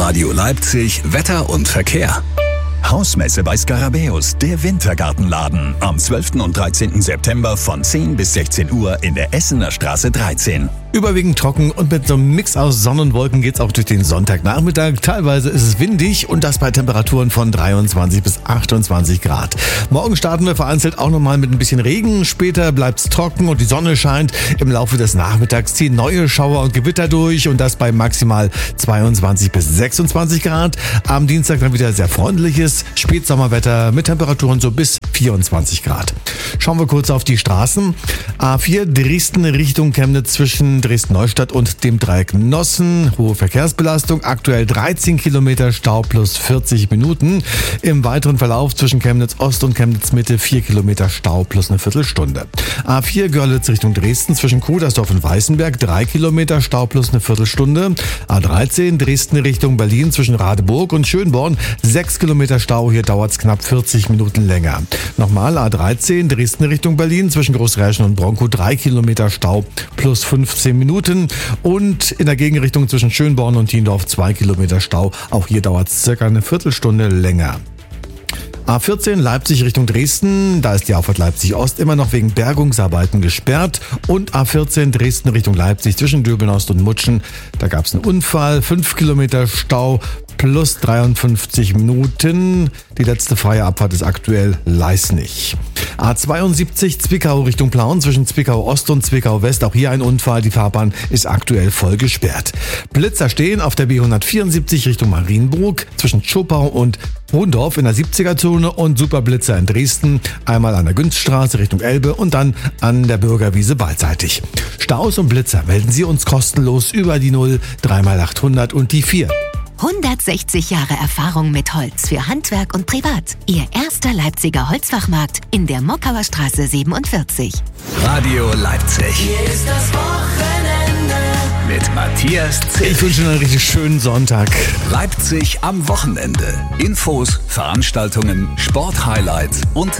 Radio Leipzig, Wetter und Verkehr. Hausmesse bei Skarabäus, der Wintergartenladen. Am 12. und 13. September von 10 bis 16 Uhr in der Essener Straße 13. Überwiegend trocken und mit so einem Mix aus Sonne und Wolken geht's auch durch den Sonntagnachmittag. Teilweise ist es windig und das bei Temperaturen von 23 bis 28 Grad. Morgen starten wir vereinzelt auch nochmal mit ein bisschen Regen. Später bleibt's trocken und die Sonne scheint. Im Laufe des Nachmittags ziehen neue Schauer und Gewitter durch und das bei maximal 22 bis 26 Grad. Am Dienstag dann wieder sehr freundliches Spätsommerwetter mit Temperaturen so bis 24 Grad. Schauen wir kurz auf die Straßen. A4 Dresden Richtung Chemnitz zwischen Dresden-Neustadt und dem Dreieck Nossen. Hohe Verkehrsbelastung, aktuell 13 Kilometer Stau plus 40 Minuten. Im weiteren Verlauf zwischen Chemnitz Ost und Chemnitz Mitte 4 Kilometer Stau plus eine Viertelstunde. A4 Görlitz Richtung Dresden zwischen Kudersdorf und Weißenberg 3 Kilometer Stau plus eine Viertelstunde. A13 Dresden Richtung Berlin zwischen Radeburg und Schönborn 6 Kilometer Stau, hier dauert es knapp 40 Minuten länger. Nochmal A13 Dresden Richtung Berlin zwischen Großräschen und Bronkow 3 Kilometer Stau plus 15 Minuten und in der Gegenrichtung zwischen Schönborn und Tiendorf 2 Kilometer Stau, auch hier dauert es circa eine Viertelstunde länger. A14 Leipzig Richtung Dresden, da ist die Auffahrt Leipzig-Ost immer noch wegen Bergungsarbeiten gesperrt und A14 Dresden Richtung Leipzig zwischen Döbenost und Mutschen, da gab es einen Unfall, 5 Kilometer Stau plus 53 Minuten. Die letzte freie Abfahrt ist aktuell Leisnig. A72 Zwickau Richtung Plauen zwischen Zwickau Ost und Zwickau West, auch hier ein Unfall, die Fahrbahn ist aktuell voll gesperrt. Blitzer stehen auf der B174 Richtung Marienburg zwischen Zschopau und Hohendorf in der 70er-Zone und Superblitzer in Dresden, einmal an der Günststraße Richtung Elbe und dann an der Bürgerwiese beidseitig. Staus und Blitzer melden Sie uns kostenlos über die 0 3x800 und die 4. 160 Jahre Erfahrung mit Holz für Handwerk und Privat. Ihr erster Leipziger Holzfachmarkt in der Mockauer Straße 47. Radio Leipzig. Hier ist das Wochenende. Mit Matthias Zill. Ich wünsche Ihnen einen richtig schönen Sonntag. Leipzig am Wochenende. Infos, Veranstaltungen, Sporthighlights und